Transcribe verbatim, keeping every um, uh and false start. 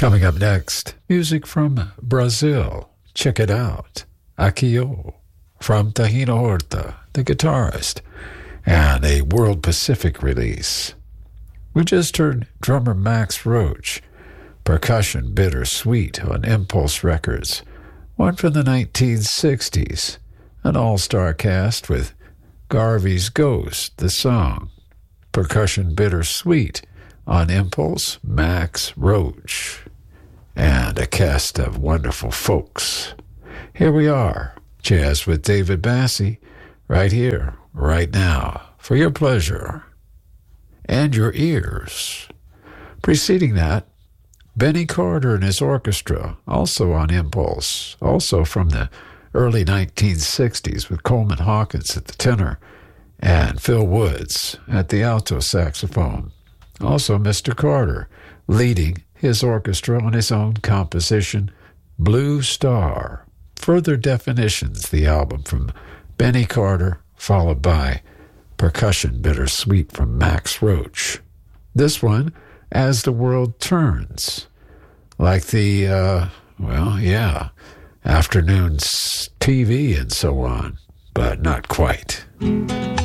Coming up next, music from Brazil. Check it out. Akio from Tahina Horta, the guitarist, and a World Pacific release. We just heard drummer Max Roach, percussion Bittersweet on Impulse Records, one from the nineteen sixties, an all-star cast with Garvey's Ghost, the song, percussion Bittersweet on Impulse, Max Roach, and a cast of wonderful folks. Here we are, Jazz with David Bassie, right here, right now, for your pleasure and your ears. Preceding that, Benny Carter and his orchestra, also on Impulse, also from the early nineteen sixties, with Coleman Hawkins at the tenor and Phil Woods at the alto saxophone. Also Mister Carter leading his orchestra on his own composition, Blue Star. Further Definitions, the album from Benny Carter, followed by percussion Bittersweet from Max Roach. This one, As the World Turns, like the, uh, well, yeah, afternoons T V and so on, but not quite.